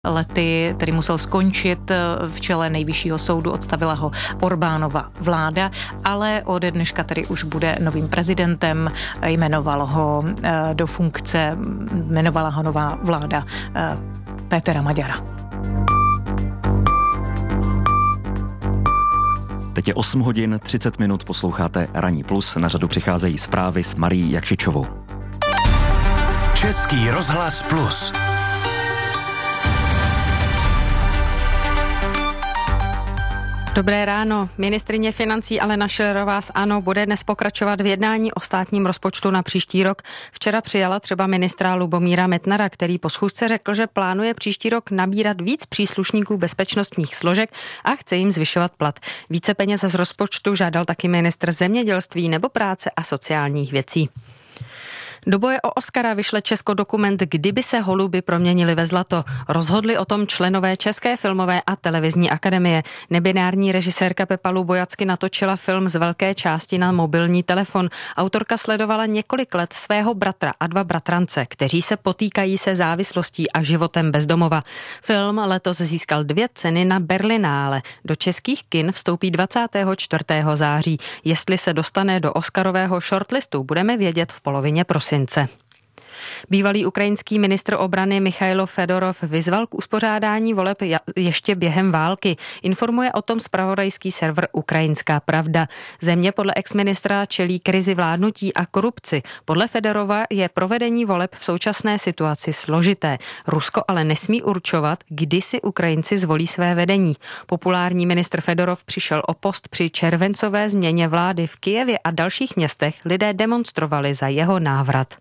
lety, tedy musel skončit v čele nejvyššího soudu, odstavila ho Orbánova vláda, ale ode dneška tedy už bude novým prezidentem, jmenovala ho nová vláda Pétera Maďara. Teď je 8 hodin 30 minut, posloucháte Ranní plus, na řadu přicházejí zprávy s Marií Jakšičovou. Český rozhlas plus. Dobré ráno. Ministryně financí Alena Schillerová z ANO bude dnes pokračovat v jednání o státním rozpočtu na příští rok. Včera přijala třeba ministra Lubomíra Metnara, který po schůzce řekl, že plánuje příští rok nabírat víc příslušníků bezpečnostních složek a chce jim zvyšovat plat. Více peněz z rozpočtu žádal taky ministr zemědělství nebo práce a sociálních věcí. Do boje o Oscara vyšle Česko dokument Kdyby se holuby proměnili ve zlato. Rozhodli o tom členové České filmové a televizní akademie. Nebinární režisérka Pepa Lubojacky natočila film z velké části na mobilní telefon. Autorka sledovala několik let svého bratra a dva bratrance, kteří se potýkají se závislostí a životem bezdomova. Film letos získal 2 ceny na Berlinále. Do českých kin vstoupí 24. září. Jestli se dostane do Oscarového shortlistu, budeme vědět v polovině prosince. Bývalý ukrajinský ministr obrany Michailo Fedorov vyzval k uspořádání voleb ještě během války. Informuje o tom zpravodajský server Ukrajinská pravda. Země podle exministra čelí krizi vládnutí a korupci. Podle Fedorova je provedení voleb v současné situaci složité. Rusko ale nesmí určovat, kdy si Ukrajinci zvolí své vedení. Populární ministr Fedorov přišel o post při červencové změně vlády v Kyjevě a dalších městech. Lidé demonstrovali za jeho návrat.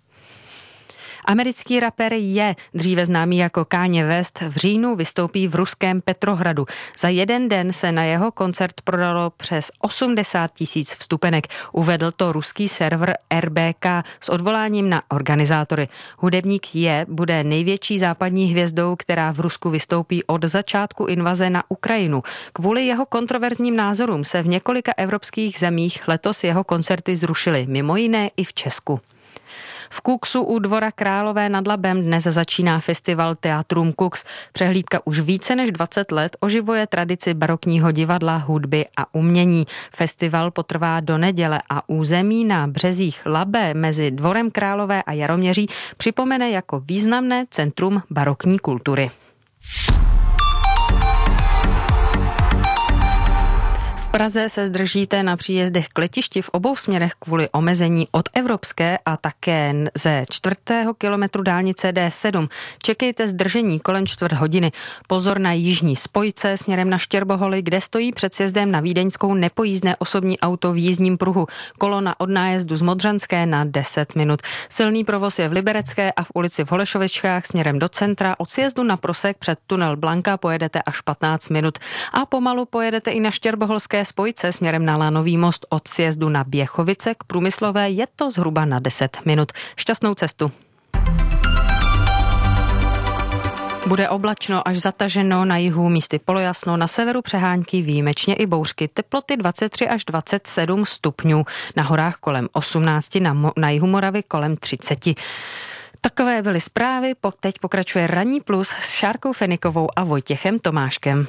Americký rapper Je, dříve známý jako Kanye West, v říjnu vystoupí v ruském Petrohradu. Za jeden den se na jeho koncert prodalo přes 80 000 vstupenek. Uvedl to ruský server RBK s odvoláním na organizátory. Hudebník Je bude největší západní hvězdou, která v Rusku vystoupí od začátku invaze na Ukrajinu. Kvůli jeho kontroverzním názorům se v několika evropských zemích letos jeho koncerty zrušily, mimo jiné i v Česku. V Kuxu u Dvora Králové nad Labem dnes začíná festival Teatrum Kux. Přehlídka už více než 20 let oživuje tradici barokního divadla, hudby a umění. Festival potrvá do neděle a území na březích Labe mezi Dvorem Králové a Jaroměří připomene jako významné centrum barokní kultury. V Praze se zdržíte na příjezdech k letišti v obou směrech kvůli omezení od Evropské a také ze 4. kilometru dálnice D7. Čekejte zdržení kolem 4 hodiny. Pozor na jižní spojce směrem na Štěrboholy, kde stojí před sjezdem na Vídeňskou nepojízdné osobní auto v jízdním pruhu. Kolona od nájezdu z Modřanské na 10 minut. Silný provoz je v Liberecké a v ulici v Holešovičkách směrem do centra. Od sjezdu na Prosek před tunel Blanka pojedete až 15 minut. A pomalu pojedete i na Štěrboholské spojce směrem na Lánový most od sjezdu na Běchovice k Průmyslové, je to zhruba na 10 minut. Šťastnou cestu. Bude oblačno až zataženo, na jihu místy polojasno, na severu přehánky, výjimečně i bouřky, teploty 23 až 27 stupňů, na horách kolem 18, na jihu Moravy kolem 30. Takové byly zprávy, teď pokračuje Ranní plus s Šárkou Fenikovou a Vojtěchem Tomáškem.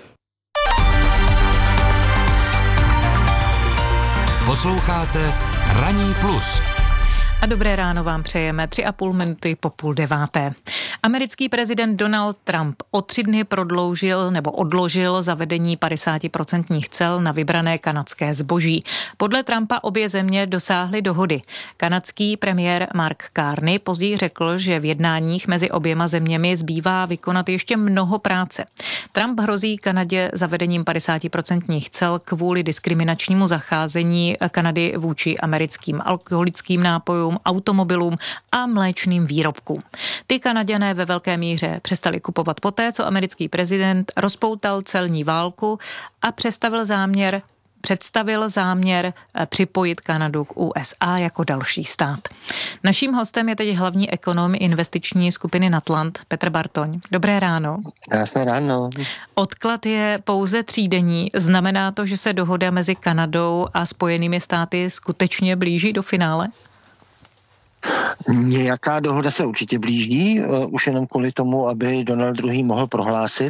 Posloucháte Ranní plus. A dobré ráno vám přejeme 3,5 minuty po 8:30. Americký prezident Donald Trump o 3 dny odložil zavedení 50% cel na vybrané kanadské zboží. Podle Trumpa obě země dosáhly dohody. Kanadský premiér Mark Carney později řekl, že v jednáních mezi oběma zeměmi zbývá vykonat ještě mnoho práce. Trump hrozí Kanadě zavedením 50% cel kvůli diskriminačnímu zacházení Kanady vůči americkým alkoholickým nápojům, automobilům a mléčným výrobkům. Ty Kanaďané ve velké míře přestali kupovat poté, co americký prezident rozpoutal celní válku a představil záměr připojit Kanadu k USA jako další stát. Naším hostem je teď hlavní ekonom investiční skupiny Natland, Petr Bartoň. Dobré ráno. Krásné ráno. Odklad je pouze 3denní. Znamená to, že se dohoda mezi Kanadou a Spojenými státy skutečně blíží do finále? Nějaká dohoda se určitě blíží, už jenom kvůli tomu, aby Donald II. Mohl prohlásit,